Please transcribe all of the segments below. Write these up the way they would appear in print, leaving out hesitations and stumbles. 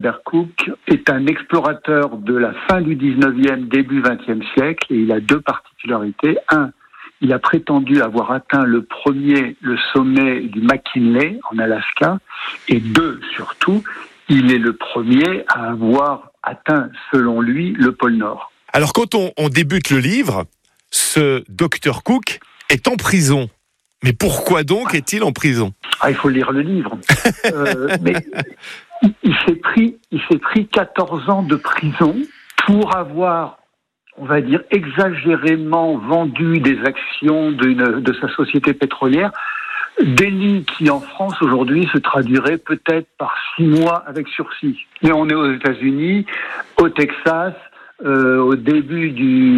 Albert Cook est un explorateur de la fin du 19e, début 20e siècle, et il a deux particularités. Un, il a prétendu avoir atteint le sommet du McKinley en Alaska, et deux, surtout, il est le premier à avoir atteint, selon lui, le pôle Nord. Alors quand on débute le livre, ce Dr Cook est en prison. Mais pourquoi donc est-il en prison ? Il faut lire le livre. Mais il s'est pris 14 ans de prison pour avoir, on va dire, exagérément vendu des actions de sa société pétrolière. Délit qui, en France, aujourd'hui, se traduirait peut-être par 6 mois avec sursis. Mais on est aux États-Unis, au Texas, au début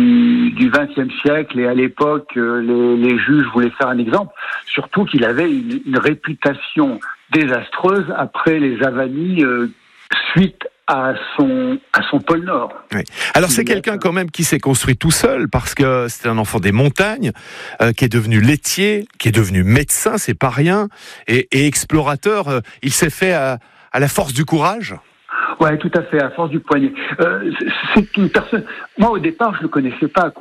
du XXe siècle, et à l'époque, les juges voulaient faire un exemple, surtout qu'il avait une réputation désastreuse après les avanies suite à son pôle Nord. Oui. Alors c'est quelqu'un quand même qui s'est construit tout seul, parce que c'est un enfant des montagnes, qui est devenu laitier, qui est devenu médecin, c'est pas rien, et explorateur. Il s'est fait à la force du courage. Ouais, tout à fait, à force du poignet. C'est une personne. Moi, au départ, je le connaissais pas.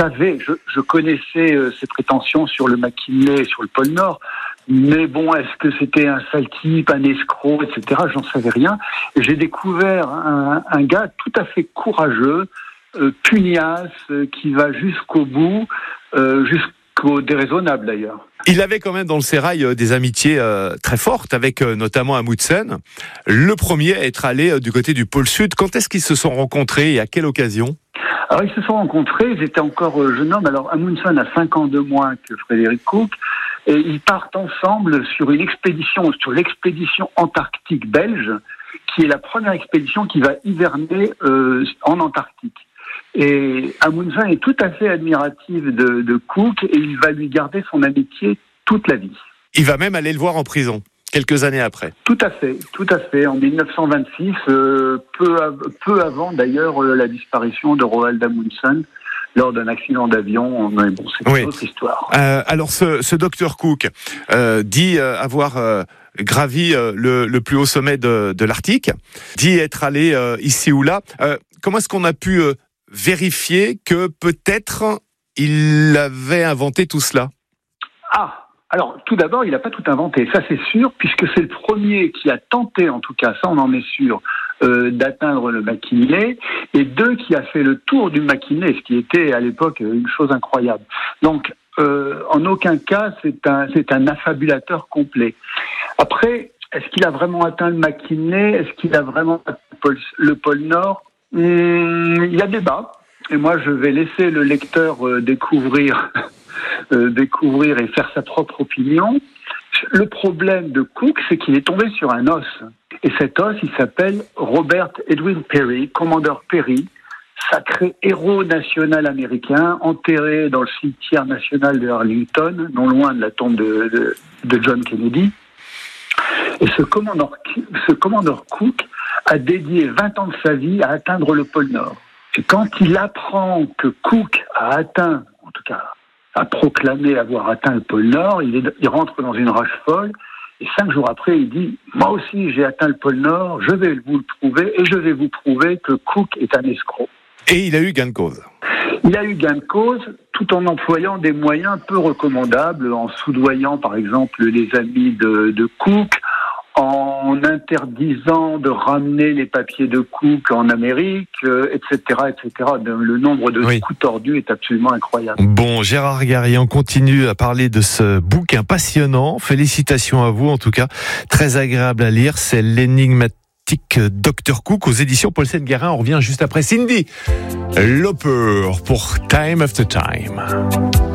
Je connaissais ses prétentions sur le McKinley, sur le pôle Nord. Mais bon, est-ce que c'était un sale type, un escroc, etc. J'en savais rien. Et j'ai découvert un gars tout à fait courageux, pugnace, qui va jusqu'au bout, jusqu'au déraisonnable d'ailleurs. Il avait quand même dans le sérail des amitiés très fortes avec notamment Amundsen. Le premier à être allé du côté du pôle Sud. Quand est-ce qu'ils se sont rencontrés et à quelle occasion ? Alors ils se sont rencontrés, ils étaient encore jeunes hommes. Alors Amundsen a 5 ans de moins que Frédéric Cook. Et ils partent ensemble sur l'expédition antarctique belge, qui est la première expédition qui va hiverner en Antarctique. Et Amundsen est tout à fait admiratif de Cook, et il va lui garder son amitié toute la vie. Il va même aller le voir en prison, quelques années après. Tout à fait. En 1926, peu avant d'ailleurs la disparition de Roald Amundsen, lors d'un accident d'avion. Mais bon, c'est une autre histoire. Alors ce Dr Cook dit avoir gravi le plus haut sommet de l'Arctique, dit être allé ici ou là. Comment est-ce qu'on a pu vérifier que peut-être il avait inventé tout cela ? Alors, tout d'abord, il n'a pas tout inventé, ça c'est sûr, puisque c'est le premier qui a tenté, en tout cas, ça on en est sûr, d'atteindre le McKinley, et 2 qui a fait le tour du McKinley, ce qui était à l'époque une chose incroyable. Donc, en aucun cas, c'est un affabulateur complet. Après, est-ce qu'il a vraiment atteint le McKinley ? Est-ce qu'il a vraiment atteint le pôle Nord ? Il y a débat, et moi je vais laisser le lecteur découvrir et faire sa propre opinion. Le problème de Cook, c'est qu'il est tombé sur un os. Et cet os, il s'appelle Robert Edwin Peary, commandeur Peary, sacré héros national américain, enterré dans le cimetière national de Arlington, non loin de la tombe de John Kennedy. Et ce commandeur Cook a dédié 20 ans de sa vie à atteindre le pôle Nord. Et quand il apprend que Cook a atteint, en tout cas, a proclamé avoir atteint le pôle Nord, il rentre dans une rage folle, et 5 jours après, il dit « Moi aussi, j'ai atteint le pôle Nord, je vais vous le prouver, et je vais vous prouver que Cook est un escroc. » Et il a eu gain de cause. Il a eu gain de cause, tout en employant des moyens peu recommandables, en soudoyant, par exemple, les amis de Cook, en interdisant de ramener les papiers de Cook en Amérique, etc., etc. Le nombre de coups tordus est absolument incroyable. Bon, Gérard Garrier, on continue à parler de ce bouquin passionnant. Félicitations à vous, en tout cas. Très agréable à lire. C'est l'énigmatique Dr Cook aux éditions Paulsen Guérin. On revient juste après Cyndi Lauper pour Time After Time.